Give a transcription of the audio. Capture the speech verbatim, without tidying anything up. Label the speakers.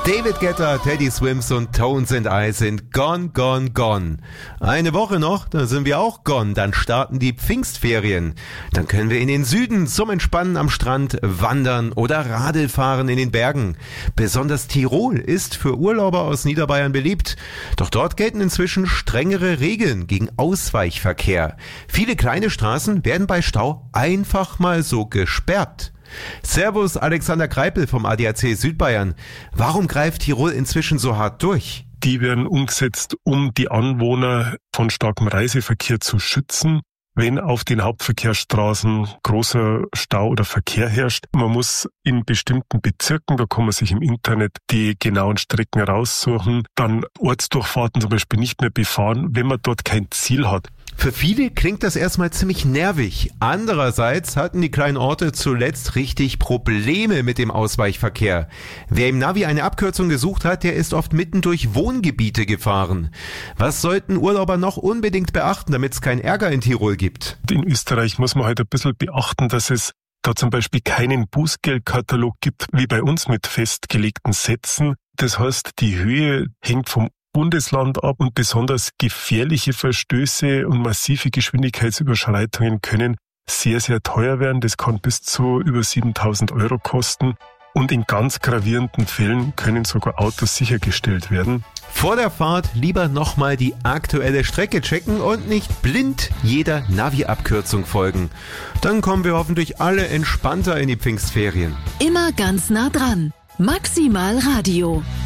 Speaker 1: David Guetta, Teddy Swims und Tones and I sind gone, gone, gone. Eine Woche noch, dann sind wir auch gone. Dann starten die Pfingstferien. Dann können wir in den Süden zum Entspannen am Strand wandern oder Radl fahren in den Bergen. Besonders Tirol ist für Urlauber aus Niederbayern beliebt. Doch dort gelten inzwischen strengere Regeln gegen Ausweichverkehr. Viele kleine Straßen werden bei Stau einfach mal so gesperrt. Servus, Alexander Greipel vom A D A C Südbayern. Warum greift Tirol inzwischen so hart durch?
Speaker 2: Die werden umgesetzt, um die Anwohner von starkem Reiseverkehr zu schützen. Wenn auf den Hauptverkehrsstraßen großer Stau oder Verkehr herrscht, man muss in bestimmten Bezirken, da kann man sich im Internet die genauen Strecken raussuchen, dann Ortsdurchfahrten zum Beispiel nicht mehr befahren, wenn man dort kein Ziel hat.
Speaker 1: Für viele klingt das erstmal ziemlich nervig. Andererseits hatten die kleinen Orte zuletzt richtig Probleme mit dem Ausweichverkehr. Wer im Navi eine Abkürzung gesucht hat, der ist oft mitten durch Wohngebiete gefahren. Was sollten Urlauber noch unbedingt beachten, damit es keinen Ärger in Tirol gibt?
Speaker 2: In Österreich muss man halt ein bisschen beachten, dass es da zum Beispiel keinen Bußgeldkatalog gibt, wie bei uns mit festgelegten Sätzen. Das heißt, die Höhe hängt vom Bundesland ab und besonders gefährliche Verstöße und massive Geschwindigkeitsüberschreitungen können sehr, sehr teuer werden. Das kann bis zu über siebentausend Euro kosten und in ganz gravierenden Fällen können sogar Autos sichergestellt werden.
Speaker 1: Vor der Fahrt lieber nochmal die aktuelle Strecke checken und nicht blind jeder Navi-Abkürzung folgen. Dann kommen wir hoffentlich alle entspannter in die Pfingstferien.
Speaker 3: Immer ganz nah dran. Maximal Radio.